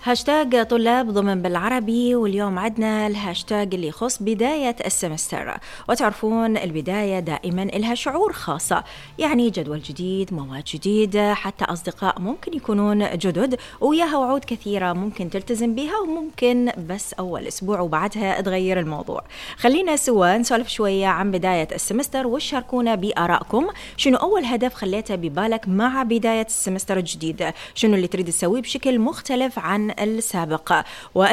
هاشتاج طلاب ضمن بالعربي، واليوم عدنا الهاشتاج اللي يخص بداية السمستر. وتعرفون البداية دائما إلها شعور خاصة، يعني جدول جديد، مواد جديدة، حتى أصدقاء ممكن يكونون جدد وياها وعود كثيرة ممكن تلتزم بها، وممكن بس أول أسبوع وبعدها تغير الموضوع. خلينا سوا نسولف شوية عن بداية السمستر وشاركونا بآرائكم. شنو أول هدف خليته ببالك مع بداية السمستر الجديد؟ شنو اللي تريد تسويه بشكل مختلف عن السابق؟